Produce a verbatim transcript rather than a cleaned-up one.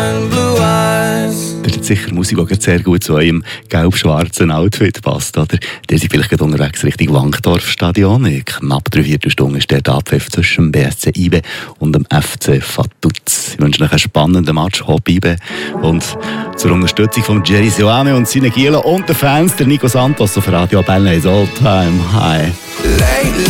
Das ist sicher Musik, die sehr gut zu eurem gelb-schwarzen Outfit passt, oder? Der sind vielleicht gerade unterwegs Richtung Wankdorfstadion. In knapp drei Viertelstunden ist der Abpfiff zwischen dem B S C I B und dem F C Vaduz. Ich wünsche euch einen spannenden Match, Hopp I B. Und zur Unterstützung von Jerry Seoane und seinen Gielen und den Fans, der Nico Santos auf Radio Bella is all time high.